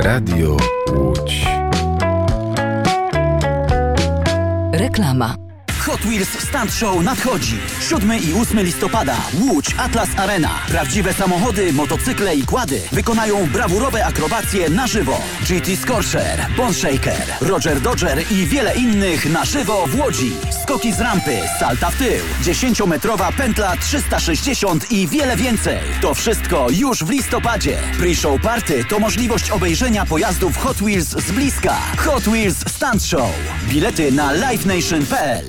Radio Łódź. Reklama. Hot Wheels Stunt Show nadchodzi. 7 i 8 listopada. Łódź Atlas Arena. Prawdziwe samochody, motocykle i quady wykonają brawurowe akrobacje na żywo. GT Scorcher, Bone Shaker, Roger Dodger i wiele innych na żywo w Łodzi. Skoki z rampy, salta w tył, 10-metrowa pętla 360 i wiele więcej. To wszystko już w listopadzie. Pre-show party to możliwość obejrzenia pojazdów Hot Wheels z bliska. Hot Wheels Stunt Show. Bilety na livenation.pl.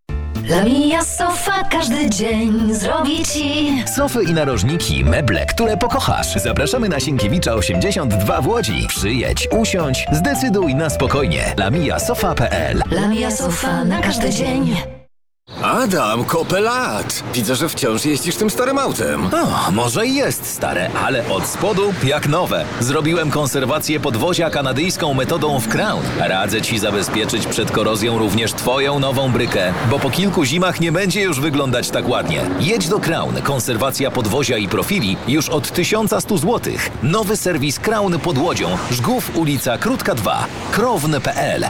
Lamia Sofa każdy dzień zrobi Ci sofy i narożniki, meble, które pokochasz. Zapraszamy na Sienkiewicza 82 w Łodzi. Przyjedź, usiądź, zdecyduj na spokojnie. lamiasofa.pl. Lamia Sofa na każdy dzień. Adam, kopę lat. Widzę, że wciąż jeździsz tym starym autem. O, może i jest stare, ale od spodu jak nowe. Zrobiłem konserwację podwozia kanadyjską metodą w Crown. Radzę Ci zabezpieczyć przed korozją również Twoją nową brykę, bo po kilku zimach nie będzie już wyglądać tak ładnie. Jedź do Crown. Konserwacja podwozia i profili już od 1100 zł. Nowy serwis Crown pod Łodzią. Żgów, ulica Krótka 2. Krown.pl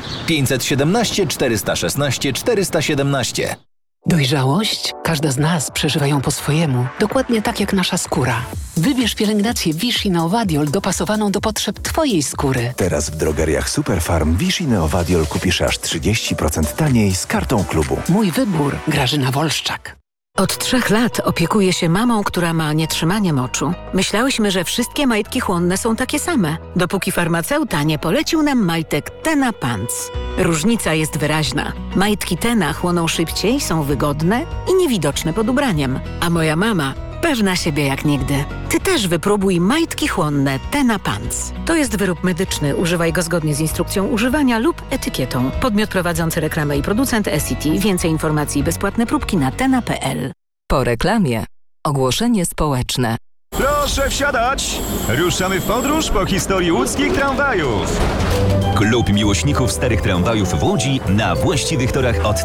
517 416 417. Dojrzałość? Każda z nas przeżywa ją po swojemu, dokładnie tak jak nasza skóra. Wybierz pielęgnację Vichy Neovadiol dopasowaną do potrzeb Twojej skóry. Teraz w drogeriach Superfarm Vichy Neovadiol kupisz aż 30% taniej z kartą klubu. Mój wybór. Grażyna Wolszczak. Od 3 lat opiekuję się mamą, która ma nietrzymanie moczu. Myślałyśmy, że wszystkie majtki chłonne są takie same, dopóki farmaceuta nie polecił nam majtek Tena Pants. Różnica jest wyraźna. Majtki Tena chłoną szybciej, są wygodne i niewidoczne pod ubraniem. A moja mama pewna siebie jak nigdy. Ty też wypróbuj majtki chłonne Tena Pants. To jest wyrób medyczny. Używaj go zgodnie z instrukcją używania lub etykietą. Podmiot prowadzący reklamę i producent SCT. Więcej informacji i bezpłatne próbki na tena.pl. Po reklamie. Ogłoszenie społeczne. Proszę wsiadać! Ruszamy w podróż po historii łódzkich tramwajów. Klub miłośników starych tramwajów w Łodzi na właściwych torach od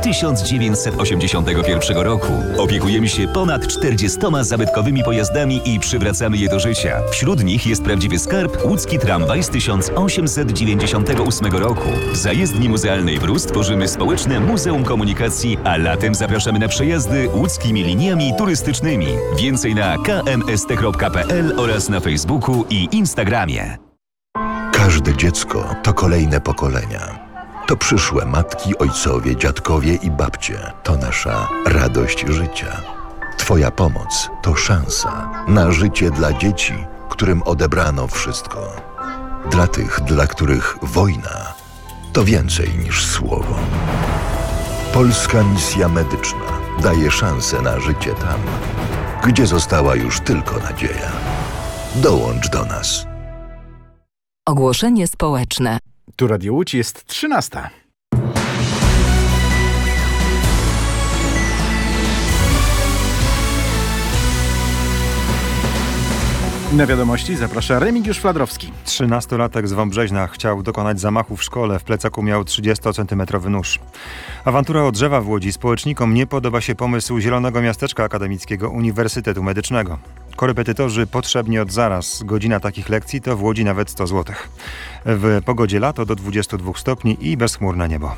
1981 roku. Opiekujemy się ponad 40 zabytkowymi pojazdami i przywracamy je do życia. Wśród nich jest prawdziwy skarb łódzki tramwaj z 1898 roku. W zajezdni muzealnej w Rus tworzymy społeczne Muzeum Komunikacji, a latem zapraszamy na przejazdy łódzkimi liniami turystycznymi. Więcej na kmst.pl oraz na Facebooku i Instagramie. Każde dziecko to kolejne pokolenia. To przyszłe matki, ojcowie, dziadkowie i babcie. To nasza radość życia. Twoja pomoc to szansa na życie dla dzieci, którym odebrano wszystko. Dla tych, dla których wojna to więcej niż słowo. Polska Misja Medyczna daje szansę na życie tam, gdzie została już tylko nadzieja. Dołącz do nas. Ogłoszenie społeczne. Tu Radio Łódź, jest 13. Na wiadomości zaprasza Remigiusz Fladrowski. 13-latek z Wąbrzeźna chciał dokonać zamachu w szkole. W plecaku miał 30-centymetrowy nóż. Awantura o drzewa w Łodzi. Społecznikom nie podoba się pomysł Zielonego Miasteczka Akademickiego Uniwersytetu Medycznego. Korepetytorzy potrzebni od zaraz. Godzina takich lekcji to w Łodzi nawet 100 zł. W pogodzie lato do 22 stopni i bezchmurne niebo.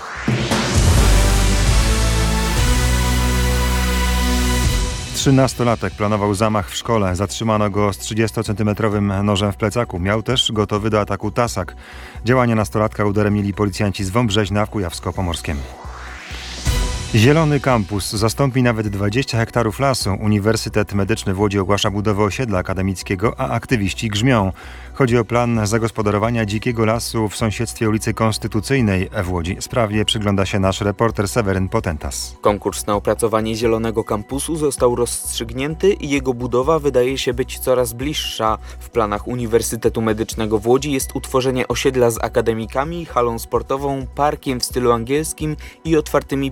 Trzynastolatek planował zamach w szkole. Zatrzymano go z 30-centymetrowym nożem w plecaku. Miał też gotowy do ataku tasak. Działania nastolatka udaremnili policjanci z Wąbrzeźna w Kujawsko-Pomorskiem. Zielony kampus zastąpi nawet 20 hektarów lasu. Uniwersytet Medyczny w Łodzi ogłasza budowę osiedla akademickiego, a aktywiści grzmią. Chodzi o plan zagospodarowania dzikiego lasu w sąsiedztwie ulicy Konstytucyjnej w Łodzi. Sprawie przygląda się nasz reporter Seweryn Potentas. Konkurs na opracowanie Zielonego Kampusu został rozstrzygnięty i jego budowa wydaje się być coraz bliższa. W planach Uniwersytetu Medycznego w Łodzi jest utworzenie osiedla z akademikami, halą sportową, parkiem w stylu angielskim i otwartymi przestrzeniami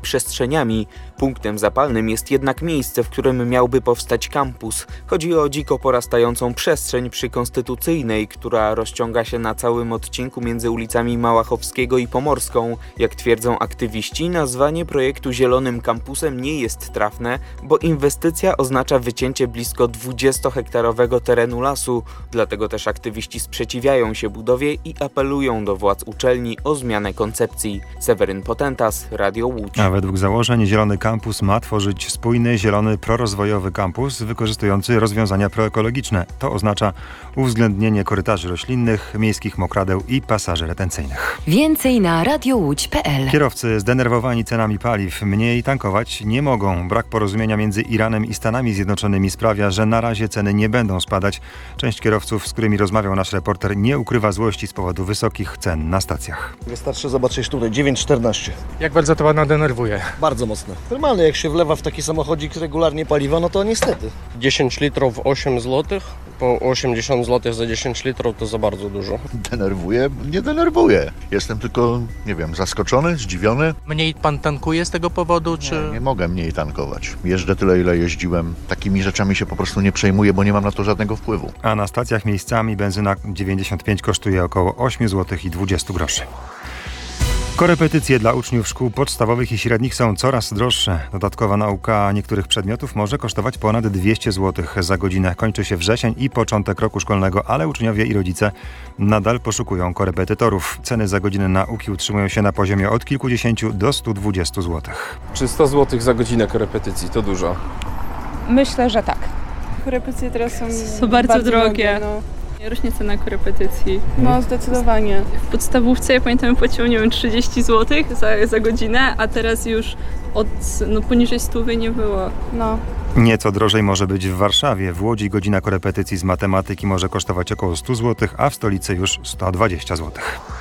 przestrzeniami. Punktem zapalnym jest jednak miejsce, w którym miałby powstać kampus. Chodzi o dziko porastającą przestrzeń przy Konstytucyjnej, która rozciąga się na całym odcinku między ulicami Małachowskiego i Pomorską. Jak twierdzą aktywiści, nazwanie projektu Zielonym Kampusem nie jest trafne, bo inwestycja oznacza wycięcie blisko 20-hektarowego terenu lasu. Dlatego też aktywiści sprzeciwiają się budowie i apelują do władz uczelni o zmianę koncepcji. Seweryn Potentas, Radio Łódź. A według założeń Zielony Kampus ma tworzyć spójny, zielony, prorozwojowy kampus wykorzystujący rozwiązania proekologiczne. To oznacza uwzględnienie korytarzy roślinnych, miejskich mokradeł i pasaży retencyjnych. Więcej na radiołódź.pl. Kierowcy zdenerwowani cenami paliw mniej tankować nie mogą. Brak porozumienia między Iranem i Stanami Zjednoczonymi sprawia, że na razie ceny nie będą spadać. Część kierowców, z którymi rozmawiał nasz reporter, nie ukrywa złości z powodu wysokich cen na stacjach. Wystarczy zobaczyć tutaj 9,14. Jak bardzo to pana denerwuje? Bardzo mocno. Normalnie jak się wlewa w taki samochodzik regularnie paliwo, no to niestety. 10 litrów 8 zł, po 80 zł za 10 litrów to za bardzo dużo. Denerwuje? Nie denerwuje. Jestem tylko, nie wiem, zaskoczony, zdziwiony. Mniej pan tankuje z tego powodu, czy...? Nie mogę mniej tankować. Jeżdżę tyle, ile jeździłem. Takimi rzeczami się po prostu nie przejmuję, bo nie mam na to żadnego wpływu. A na stacjach miejscami benzyna 95 kosztuje około 8 zł i 20 groszy. Korepetycje dla uczniów szkół podstawowych i średnich są coraz droższe. Dodatkowa nauka niektórych przedmiotów może kosztować ponad 200 zł za godzinę. Kończy się wrzesień i początek roku szkolnego, ale uczniowie i rodzice nadal poszukują korepetytorów. Ceny za godzinę nauki utrzymują się na poziomie od kilkudziesięciu do 120 zł. Czy 100 zł za godzinę korepetycji to dużo? Myślę, że tak. Korepetycje teraz są bardzo drogie. No. Rośnie cena korepetycji. No, zdecydowanie. W podstawówce, ja pamiętam, płaciłam, nie wiem, 30 zł za godzinę, a teraz już poniżej 100 nie było. No. Nieco drożej może być w Warszawie. W Łodzi godzina korepetycji z matematyki może kosztować około 100 zł, a w stolicy już 120 zł.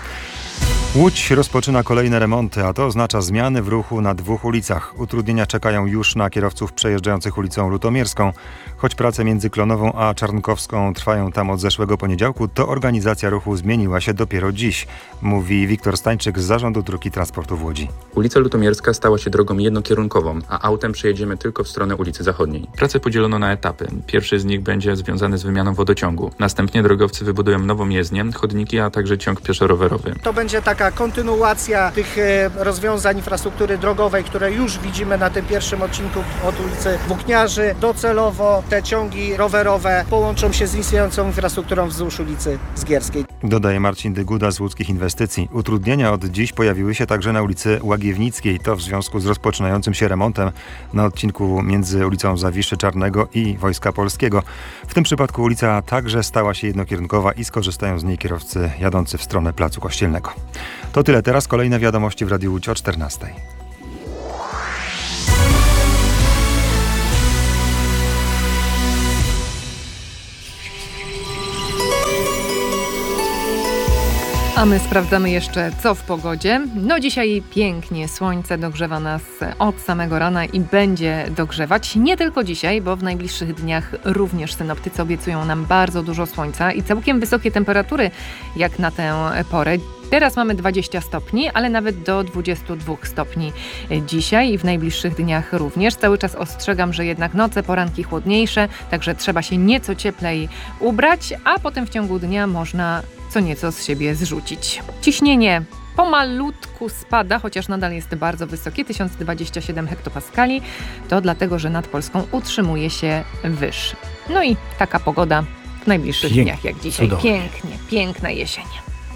Łódź rozpoczyna kolejne remonty, a to oznacza zmiany w ruchu na 2 ulicach. Utrudnienia czekają już na kierowców przejeżdżających ulicą Lutomierską. Choć prace między Klonową a Czarnkowską trwają tam od zeszłego poniedziałku, to organizacja ruchu zmieniła się dopiero dziś, mówi Wiktor Stańczyk z Zarządu Dróg i Transportu w Łodzi. Ulica Lutomierska stała się drogą jednokierunkową, a autem przejedziemy tylko w stronę ulicy Zachodniej. Prace podzielono na etapy. Pierwszy z nich będzie związany z wymianą wodociągu. Następnie drogowcy wybudują nową jezdnię, chodniki, a także ciąg pieszo-rowerowy. To będzie taka kontynuacja tych rozwiązań infrastruktury drogowej, które już widzimy na tym pierwszym odcinku od ulicy Włókniarzy. Docelowo te ciągi rowerowe połączą się z istniejącą infrastrukturą wzdłuż ulicy Zgierskiej. Dodaje Marcin Dyguda z Łódzkich Inwestycji. Utrudnienia od dziś pojawiły się także na ulicy Łagiewnickiej. To w związku z rozpoczynającym się remontem na odcinku między ulicą Zawiszy Czarnego i Wojska Polskiego. W tym przypadku ulica także stała się jednokierunkowa i skorzystają z niej kierowcy jadący w stronę Placu Kościelnego. To tyle teraz. Kolejne wiadomości w Radiu Łódź o 14. A my sprawdzamy jeszcze, co w pogodzie. No dzisiaj pięknie, słońce dogrzewa nas od samego rana i będzie dogrzewać. Nie tylko dzisiaj, bo w najbliższych dniach również synoptycy obiecują nam bardzo dużo słońca i całkiem wysokie temperatury, jak na tę porę. Teraz mamy 20 stopni, ale nawet do 22 stopni dzisiaj i w najbliższych dniach również. Cały czas ostrzegam, że jednak noce, poranki chłodniejsze, także trzeba się nieco cieplej ubrać, a potem w ciągu dnia można co nieco z siebie zrzucić. Ciśnienie pomalutku spada, chociaż nadal jest bardzo wysokie, 1027 hektopaskali. To dlatego, że nad Polską utrzymuje się wyż. No i taka pogoda w najbliższych dniach jak dzisiaj. Cudownie. Pięknie, piękna jesień.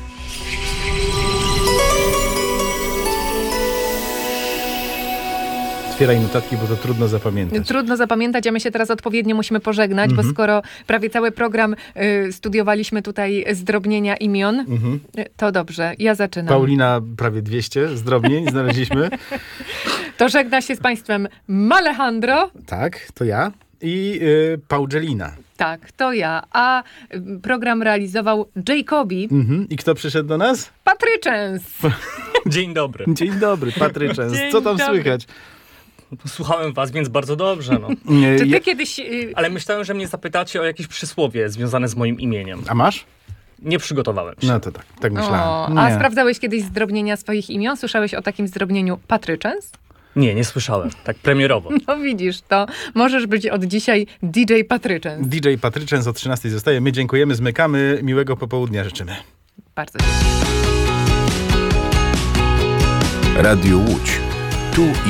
Otwieraj notatki, bo to trudno zapamiętać. Trudno zapamiętać, a my się teraz odpowiednio musimy pożegnać, bo skoro prawie cały program studiowaliśmy tutaj zdrobnienia imion, to dobrze, ja zaczynam. Paulina prawie 200 zdrobnień znaleźliśmy. To żegna się z Państwem Malejandro. Tak, to ja. I Paugelina. Tak, to ja. A program realizował Jacobi. I kto przyszedł do nas? Patryczens. Dzień dobry. Dzień dobry, Patryczens. Co tam słychać? Słuchałem was, więc bardzo dobrze. No. Czy ty kiedyś... Ale myślałem, że mnie zapytacie o jakieś przysłowie związane z moim imieniem. A masz? Nie przygotowałem się. No to tak myślałem. A sprawdzałeś kiedyś zdrobnienia swoich imion? Słyszałeś o takim zdrobnieniu Patryczens? Nie słyszałem. Tak premierowo. No widzisz, to możesz być od dzisiaj DJ Patryczens. DJ Patryczens o 13 zostaje. My dziękujemy, zmykamy. Miłego popołudnia życzymy. Bardzo dziękuję. Radio Łódź. Tu i